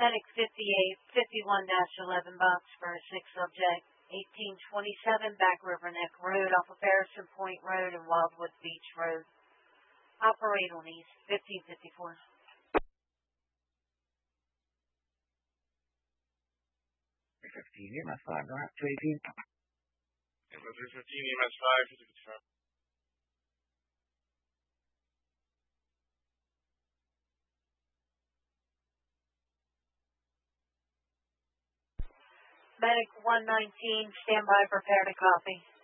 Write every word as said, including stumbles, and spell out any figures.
Medic fifty-eight, fifty-one dash eleven box for a six subject, eighteen twenty-seven Back River Neck Road off of Harrison Point Road and Wildwood Beach Road. Operate on East fifteen fifty-four. fifteen, E M S five, go out to eighteen. three fifteen, E M S five, fifty fifty-five. Medic one nineteen, stand by, prepare to copy.